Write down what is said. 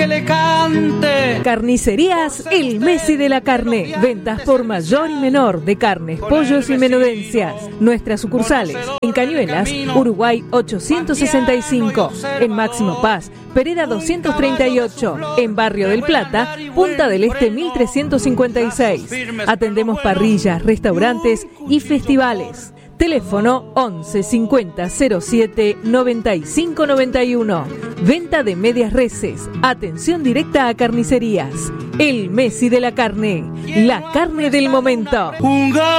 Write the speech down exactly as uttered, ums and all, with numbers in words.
que le cante. Carnicerías El Messi de la Carne. Ventas por mayor y menor de carnes, pollos y menudencias. Nuestras sucursales en Cañuelas, Uruguay ochocientos sesenta y cinco. En Máximo Paz, Pereda doscientos treinta y ocho. En Barrio del Plata, Punta del Este mil trescientos cincuenta y seis. Atendemos parrillas, restaurantes y festivales. Teléfono once cincuenta cero siete noventa y cinco noventa y uno. Venta de medias reses. Atención directa a carnicerías. El Messi de la Carne. La carne del momento.